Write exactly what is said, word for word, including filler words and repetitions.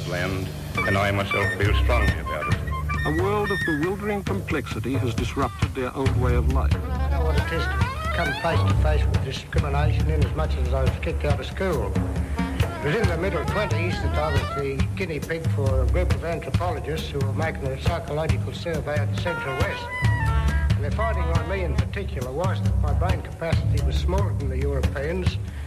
land, and I myself feel strongly about it. A world of bewildering complexity has disrupted their old way of life. I know what it is to come face to face with discrimination in as much as I was kicked out of school. It was in the middle twenties that I was the guinea pig for a group of anthropologists who were making a psychological survey of the Central West. And their finding on me in particular was that my brain capacity was smaller than the Europeans,